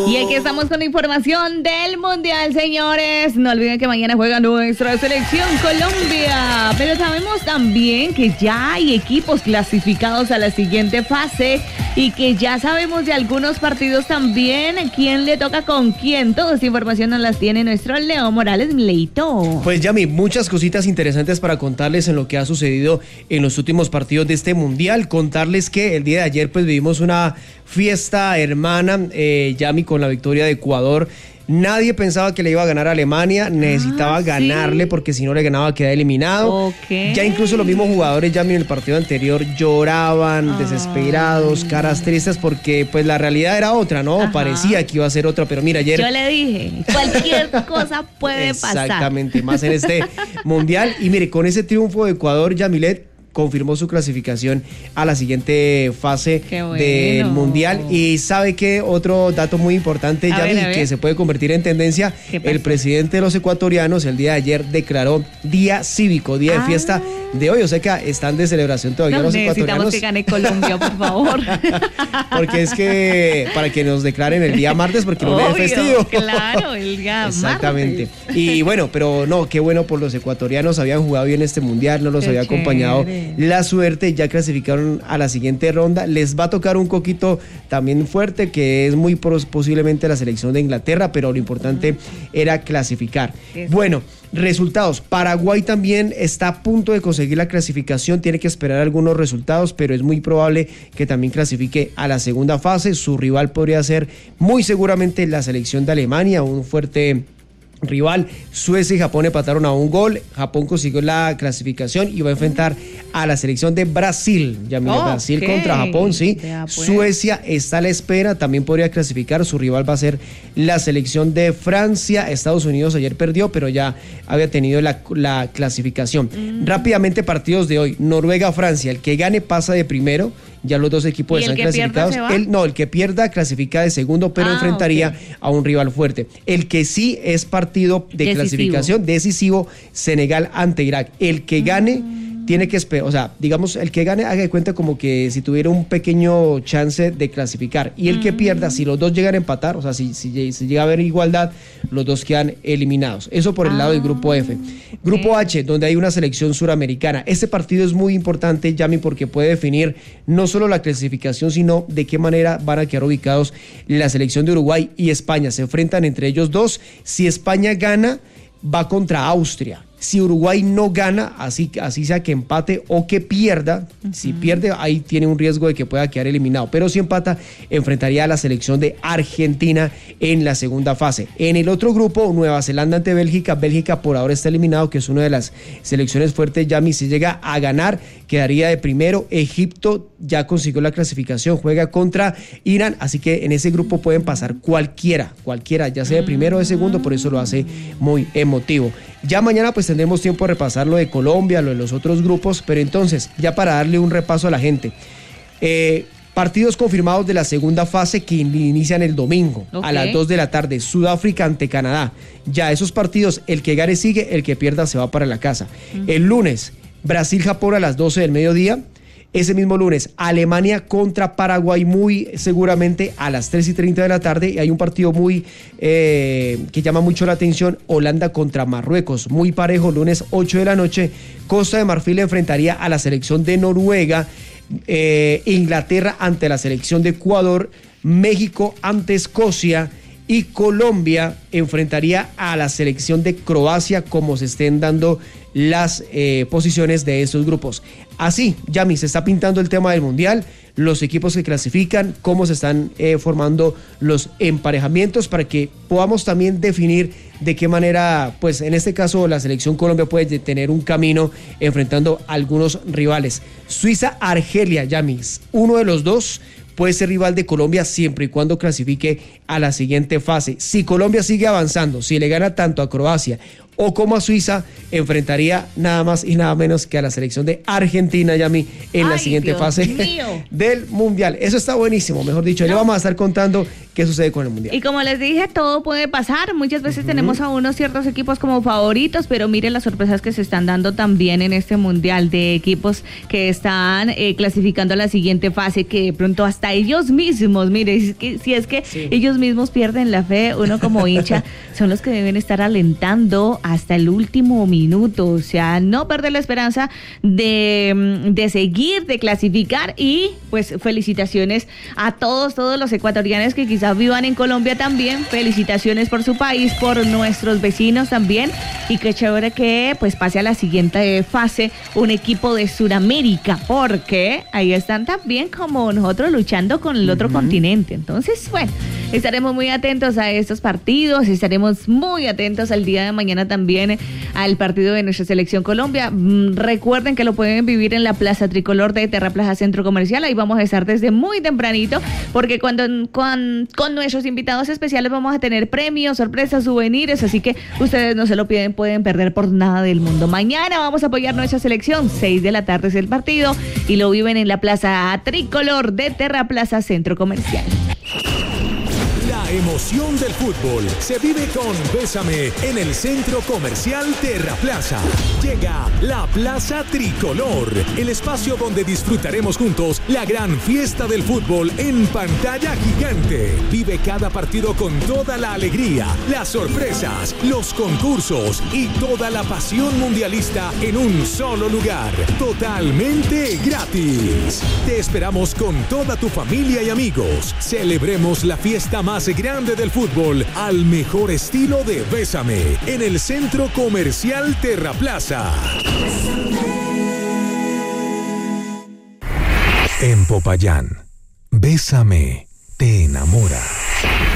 Y aquí estamos con información del Mundial, señores. No olviden que mañana juega nuestra selección Colombia. Pero sabemos también que ya hay equipos clasificados a la siguiente fase y que ya sabemos de algunos partidos también, quién le toca con quién. Toda esta información nos las tiene nuestro Leo Morales. Leito. Pues Yami, muchas cositas interesantes para contarles en lo que ha sucedido en los últimos partidos de este Mundial. Contarles que el día de ayer pues vivimos una fiesta hermana, Yami, con la victoria de Ecuador. Nadie pensaba que le iba a ganar a Alemania, necesitaba ganarle porque si no le ganaba quedaba eliminado. Ya incluso los mismos jugadores, Yami, en el partido anterior lloraban, desesperados, caras tristes porque pues la realidad era otra, ¿no? Parecía que iba a ser otra, pero mira, ayer... Yo le dije, cualquier cosa puede pasar. Exactamente, más en este Mundial. Y mire, con ese triunfo de Ecuador, Yamilet confirmó su clasificación a la siguiente fase del Mundial. Y sabe que otro dato muy importante, Yami, que se puede convertir en tendencia, el presidente de los ecuatorianos el día de ayer declaró día cívico, día de fiesta de hoy. O sea que están de celebración todavía los ecuatorianos. Necesitamos que gane Colombia, por favor. Porque es que para que nos declaren el día martes, porque no es festivo. Claro, el día exactamente. Martes. Y bueno, pero no, qué bueno por los ecuatorianos, habían jugado bien este Mundial, no los había acompañado la suerte, ya clasificaron a la siguiente ronda. Les va a tocar un poquito también fuerte, que es muy posiblemente la selección de Inglaterra, pero lo importante era clasificar. Bueno, resultados. Paraguay también está a punto de conseguir la clasificación, tiene que esperar algunos resultados, pero es muy probable que también clasifique a la segunda fase. Su rival podría ser muy seguramente la selección de Alemania, un fuerte rival. Suecia y Japón empataron a un gol. Japón consiguió la clasificación y va a enfrentar a la selección de Brasil. Ya mira, Brasil contra Japón, sí. Suecia está a la espera, también podría clasificar. Su rival va a ser la selección de Francia. Estados Unidos ayer perdió, pero ya había tenido la clasificación. Rápidamente, partidos de hoy. Noruega-Francia. El que gane pasa de primero. Ya los dos equipos están clasificados. El que pierda clasifica de segundo, pero enfrentaría a un rival fuerte. El que sí es partido de clasificación decisivo, Senegal ante Irak. El que gane tiene que esperar, o sea, digamos, el que gane haga de cuenta como que si tuviera un pequeño chance de clasificar, y el que pierda, si los dos llegan a empatar, o sea, si llega a haber igualdad, los dos quedan eliminados. Eso por el lado del grupo F. Grupo H, donde hay una selección suramericana. Este partido es muy importante, Yami, porque puede definir no solo la clasificación, sino de qué manera van a quedar ubicados la selección de Uruguay y España. Se enfrentan entre ellos dos. Si España gana, va contra Austria. Si Uruguay no gana, así sea que empate o que pierda, si pierde, ahí tiene un riesgo de que pueda quedar eliminado. Pero si empata, enfrentaría a la selección de Argentina en la segunda fase. En el otro grupo, Nueva Zelanda ante Bélgica. Bélgica por ahora está eliminado, que es una de las selecciones fuertes. Yami, si llega a ganar, quedaría de primero. Egipto ya consiguió la clasificación, juega contra Irán, así que en ese grupo pueden pasar cualquiera, ya sea de primero o de segundo, por eso lo hace muy emotivo. Ya mañana pues tendremos tiempo de repasar lo de Colombia, lo de los otros grupos, pero entonces, ya para darle un repaso a la gente, partidos confirmados de la segunda fase que inician el domingo a las 2 de la tarde, Sudáfrica ante Canadá. Ya esos partidos, el que gane sigue, el que pierda se va para la casa. El lunes, Brasil-Japón a las 12 del mediodía. Ese mismo lunes, Alemania contra Paraguay, muy seguramente a las 3:30 de la tarde. Y hay un partido muy que llama mucho la atención, Holanda contra Marruecos, muy parejo, lunes 8 de la noche. Costa de Marfil enfrentaría a la selección de Noruega, Inglaterra ante la selección de Ecuador, México ante Escocia, y Colombia enfrentaría a la selección de Croacia, como se estén dando las posiciones de estos grupos. Así, Yami, se está pintando el tema del Mundial, los equipos que clasifican, cómo se están formando los emparejamientos para que podamos también definir de qué manera, pues en este caso la selección Colombia puede tener un camino enfrentando a algunos rivales. Suiza-Argelia, Yami, uno de los dos puede ser rival de Colombia siempre y cuando clasifique a la siguiente fase. Si Colombia sigue avanzando, si le gana tanto a Croacia o como a Suiza enfrentaría nada más y nada menos que a la selección de Argentina, Yami, en la siguiente fase del Mundial. Eso está buenísimo, mejor dicho, le vamos a estar contando qué sucede con el Mundial. Y como les dije, todo puede pasar. Muchas veces tenemos a unos ciertos equipos como favoritos, pero miren las sorpresas que se están dando también en este Mundial, de equipos que están clasificando a la siguiente fase, que de pronto hasta ellos mismos, mire, si es que ellos mismos pierden la fe, uno como hincha, son los que deben estar alentando hasta el último minuto, o sea, no perder la esperanza de seguir, de clasificar. Y pues felicitaciones a todos los ecuatorianos que quizás vivan en Colombia también, felicitaciones por su país, por nuestros vecinos también, y qué chévere que pues pase a la siguiente fase un equipo de Sudamérica, porque ahí están también como nosotros luchando con el otro continente. Entonces, bueno, estaremos muy atentos a estos partidos, estaremos muy atentos al día de mañana también al partido de nuestra selección Colombia. Recuerden que lo pueden vivir en la Plaza Tricolor de Terraplaza Centro Comercial. Ahí vamos a estar desde muy tempranito, porque con nuestros invitados especiales vamos a tener premios, sorpresas, souvenirs, así que ustedes no se lo pueden perder por nada del mundo. Mañana vamos a apoyar nuestra selección, 6 de la tarde es el partido, y lo viven en la Plaza Tricolor de Terraplaza Centro Comercial. La emoción del fútbol se vive con Bésame en el Centro Comercial Terraplaza. Llega la Plaza Tricolor, el espacio donde disfrutaremos juntos la gran fiesta del fútbol en pantalla gigante. Vive cada partido con toda la alegría, las sorpresas, los concursos y toda la pasión mundialista en un solo lugar, totalmente gratis. Te esperamos con toda tu familia y amigos. Celebremos la fiesta más grande del fútbol al mejor estilo de Bésame en el Centro Comercial Terraplaza. En Popayán, Bésame te enamora.